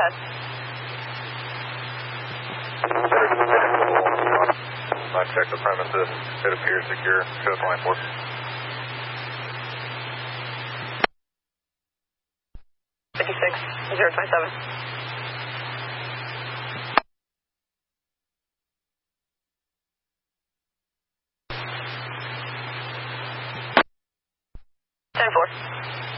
ahead. I checked the premises. It appears secure. Show 24. $56, 027. $10-4.